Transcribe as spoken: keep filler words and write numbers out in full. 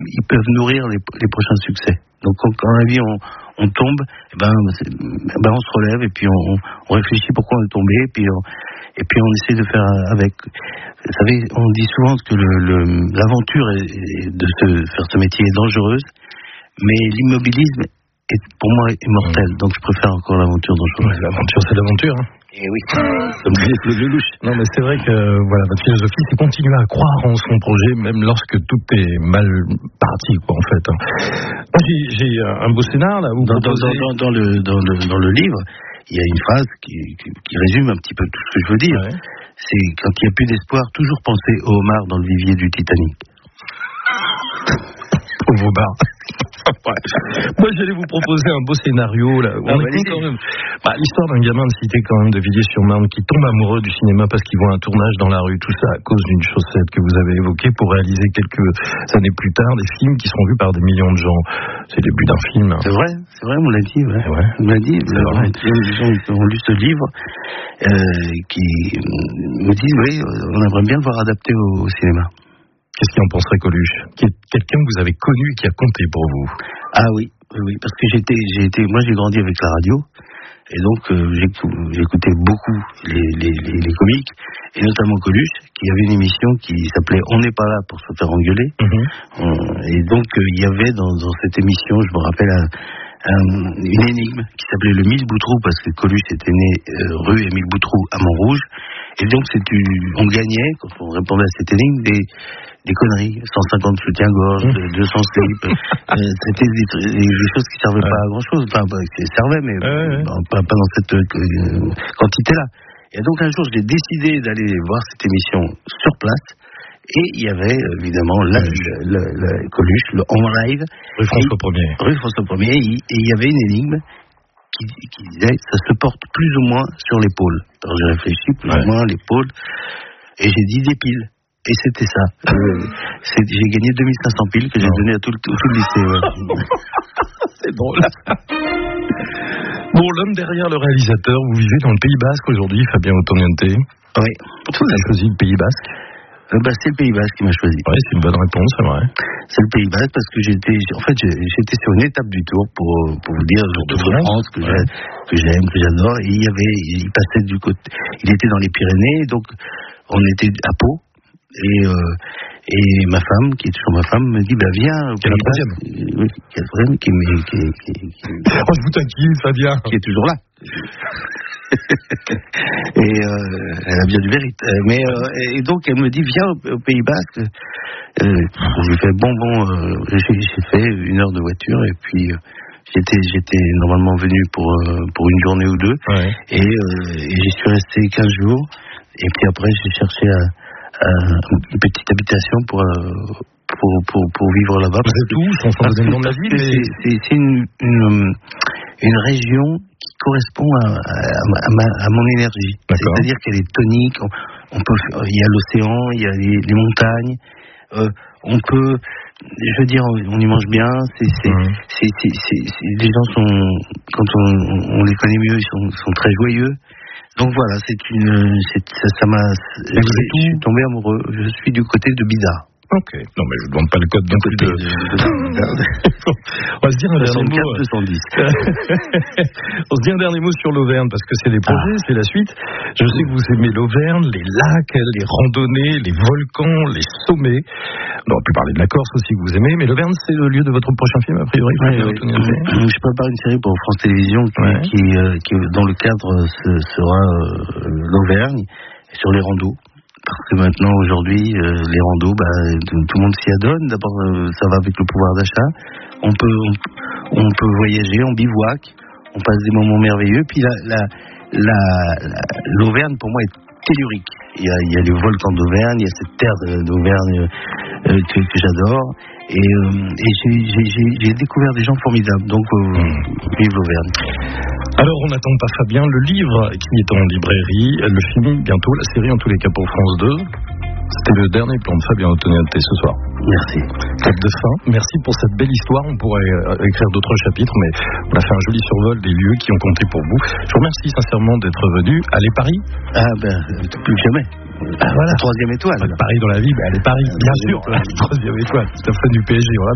ils peuvent nourrir les, les prochains succès. Donc quand, quand la vie on, on tombe, eh ben, eh ben on se relève et puis on, on réfléchit pourquoi on est tombé et puis on, et puis on essaie de faire avec. Vous savez, on dit souvent que le, le, l'aventure est, est de se, faire ce métier est dangereuse, mais l'immobilisme est pour moi immortel. Donc je préfère encore l'aventure dangereuse. Ouais, l'aventure, c'est l'aventure. Hein. Et oui, comme disait Claude Lelouch. Non, mais c'est vrai que voilà, votre philosophie, c'est continuer à croire en son projet, même lorsque tout est mal parti, quoi, en fait. Moi, j'ai, j'ai un beau scénar là. Où dans, proposez... dans, dans, dans, le, dans, le, dans le livre, il y a une phrase qui, qui, qui résume un petit peu tout ce que je veux dire. Ouais. C'est quand il n'y a plus d'espoir, toujours penser au homard dans le vivier du Titanic. Au Vaubard. Ouais. Moi, j'allais vous proposer un beau scénario là. Ah, on bah, est quand même... bah, l'histoire d'un gamin de cité quand même de Villiers-sur-Marne qui tombe amoureux du cinéma parce qu'il voit un tournage dans la rue, tout ça à cause d'une chaussette que vous avez évoquée pour réaliser quelques années plus tard des films qui seront vus par des millions de gens. C'est le début d'un film. C'est vrai, c'est vrai, on l'a dit. Ouais. Ouais. On l'a dit. C'est vrai. Les gens qui ont lu ce livre euh, qui me disent oui, on aimerait bien le voir adapté au, au cinéma. Qu'est-ce qu'il en penserait, Coluche? Quelqu'un que vous avez connu qui a compté pour vous? Ah oui, oui, parce que j'étais, j'ai été, moi j'ai grandi avec la radio, et donc euh, j'écoutais beaucoup les, les, les, les comiques, et notamment Coluche, qui avait une émission qui s'appelait On n'est pas là pour se faire engueuler. Mm-hmm. Euh, et donc euh, il y avait dans, dans cette émission, je me rappelle, un, un, une énigme qui s'appelait le Mille Boutroux, parce que Coluche était né euh, rue Émile Boutroux à Montrouge, et donc c'est, on gagnait, quand on répondait à cette énigme, des des conneries, cent cinquante soutiens-gorge, mmh. deux cents slips, euh, c'était des, des choses qui servaient ouais. pas à grand-chose, enfin, qui servaient, mais ouais, ouais. Pas, pas dans cette euh, quantité-là. Et donc un jour, j'ai décidé d'aller voir cette émission sur place, et il y avait évidemment la, le, le, le Coluche, le en live, rue François Ier, rue François Ier, et, et il y avait une énigme qui, qui disait, ça se porte plus ou moins sur l'épaule. Alors j'ai réfléchi, plus ouais. ou moins l'épaule, et j'ai dit des piles. Et c'était ça. Euh, c'est, j'ai gagné deux mille cinq cents piles que j'ai donné à tout le, tout le lycée. Ouais. C'est drôle. Bon, l'homme derrière le réalisateur, vous vivez dans le Pays Basque aujourd'hui, Fabien Ottoniente. Oui. Pourquoi vous avez choisi le Pays Basque? euh, bah, C'est le Pays Basque qui m'a choisi. Oui, c'est une bonne réponse, c'est vrai. C'est le Pays Basque parce que j'étais, en fait, j'étais sur une étape du tour pour, pour vous dire le Tour de France que, ouais. que j'aime, que j'adore. Et il y avait, il passait du côté, il était dans les Pyrénées, donc on était à Pau. Et, euh, et ma femme, qui est toujours ma femme, me dit bah viens. Qui est la troisième. Oui, qui est la troisième, qui, qui, qui, qui, qui, oh, je vous taquine, Fabien. Qui est toujours là. Et euh, elle a bien du mérite. Mais euh, et donc elle me dit viens au, au Pays Basque. Euh, j'ai fait bon bon. Euh, j'ai, j'ai fait une heure de voiture et puis. Euh, J'étais, j'étais normalement venu pour, euh, pour une journée ou deux, ouais. et, euh, et j'y suis resté quinze jours, et puis après j'ai cherché à, à une petite habitation pour, euh, pour, pour, pour vivre là-bas. Vous êtes où, sans donner le nom de la ville? C'est, c'est, c'est une, une, une région qui correspond à, à, à, ma, à mon énergie. D'accord. C'est-à-dire qu'elle est tonique, on, on peut, il y a l'océan, il y a les, les montagnes, euh, on peut... Je veux dire, on y mange bien. C'est, c'est, mmh. c'est, c'est, c'est, c'est, les gens sont, quand on, on les connaît mieux, ils sont, sont très joyeux. Donc voilà, c'est une, c'est, ça, ça m'a. Je, je suis tombé amoureux. Je suis du côté de Bidart. Ok. Non mais je ne demande pas le code non plus de. On va se dire un dernier mot. deux cent dix On se dit un dernier mot sur l'Auvergne parce que c'est les projets, ah. c'est la suite. Je sais que vous aimez l'Auvergne, les lacs, les randonnées, les volcans, les sommets. On aurait pu parler de la Corse aussi que vous aimez, mais l'Auvergne c'est le lieu de votre prochain film a priori. Ouais, ouais. Je prépare une série pour France Télévisions qui, ouais. qui, euh, qui dans le cadre ce, sera euh, l'Auvergne sur les randos. Parce que maintenant, aujourd'hui, euh, les randos, bah, tout, tout le monde s'y adonne. D'abord, euh, ça va avec le pouvoir d'achat. On peut, on, on peut voyager, on bivouac, on passe des moments merveilleux. Puis la, la, la, la, l'Auvergne, pour moi, est tellurique. Il y a, il y a les volcans d'Auvergne, il y a cette terre d'Auvergne euh, que, que j'adore. Et, euh, et j'ai, j'ai, j'ai, j'ai découvert des gens formidables. Donc, euh, mmh. vive l'Auvergne. Alors, on n'attend pas Fabien, le livre qui est en librairie, le film bientôt, la série en tous les cas pour France deux. C'était le dernier plan de Fabien Ottoniente ce soir. Merci. Cap de fin. Merci pour cette belle histoire. On pourrait écrire d'autres chapitres, mais on a fait un joli survol des lieux qui ont compté pour vous. Je vous remercie sincèrement d'être venu. Allez Paris. Ah ben, plus que jamais. Ah, voilà. La troisième étoile. Paris dans la vie, ben, allez Paris, bien sûr. La troisième étoile. C'est la fin du P S G. On